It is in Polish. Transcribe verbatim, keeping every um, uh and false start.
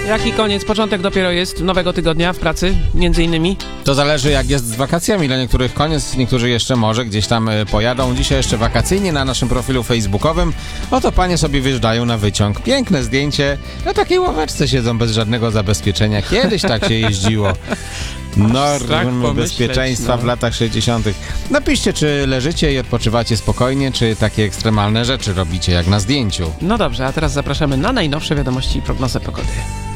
Jaki koniec? Początek dopiero jest nowego tygodnia w pracy, między innymi. To zależy, jak jest z wakacjami. Dla niektórych koniec, niektórzy jeszcze może gdzieś tam y, pojadą. Dzisiaj jeszcze wakacyjnie na naszym profilu facebookowym. Oto panie sobie wyjeżdżają na wyciąg. Piękne zdjęcie. Na takiej ławeczce siedzą bez żadnego zabezpieczenia. Kiedyś tak się jeździło. Normy bezpieczeństwa no. w latach sześćdziesiątych. Napiszcie, czy leżycie i odpoczywacie spokojnie, czy takie ekstremalne rzeczy robicie, jak na zdjęciu. No dobrze, a teraz zapraszamy na najnowsze wiadomości i prognozę pogody.